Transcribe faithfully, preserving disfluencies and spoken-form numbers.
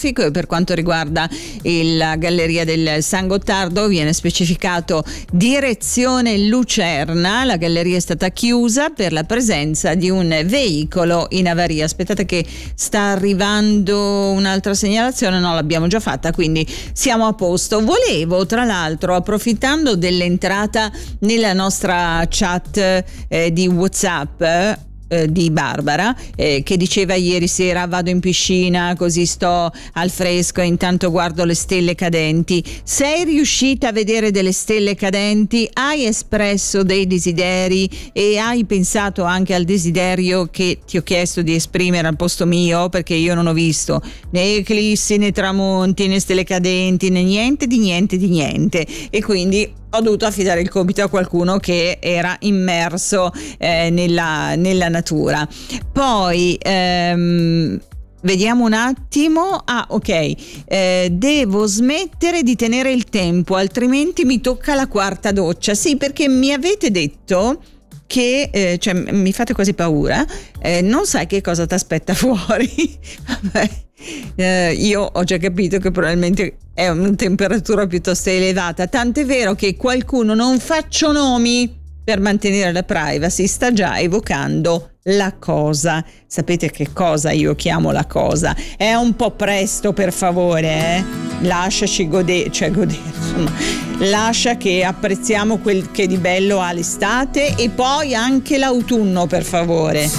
traffico, e per quanto riguarda il, la galleria del San Gottardo viene specificato direzione Lucerna. La galleria è stata chiusa per la presenza di un veicolo in avaria. Aspettate che sta arrivando un'altra segnalazione, no, l'abbiamo già fatta, quindi siamo a posto. Volevo tra l'altro, approfittando dell'entrata nella nostra chat eh, di WhatsApp eh, di Barbara, eh, che diceva ieri sera vado in piscina così sto al fresco e intanto guardo le stelle cadenti. Sei riuscita a vedere delle stelle cadenti? Hai espresso dei desideri e hai pensato anche al desiderio che ti ho chiesto di esprimere al posto mio? Perché io non ho visto né eclissi né tramonti né stelle cadenti né niente di niente di niente, e quindi ho dovuto affidare il compito a qualcuno che era immerso eh, nella, nella natura. Poi ehm, vediamo un attimo. Ah, ok. Eh, devo smettere di tenere il tempo, altrimenti mi tocca la quarta doccia. Sì, perché mi avete detto che eh, cioè mi fate quasi paura, eh, non sai che cosa ti aspetta fuori. Vabbè, eh, io ho già capito che probabilmente è una temperatura piuttosto elevata, tant'è vero che qualcuno, non faccio nomi per mantenere la privacy, sta già evocando la cosa. Sapete che cosa io chiamo la cosa? È un po' presto, per favore, eh? Lasciaci godere, cioè godere, insomma, lascia che apprezziamo quel che di bello ha l'estate e poi anche l'autunno, per favore.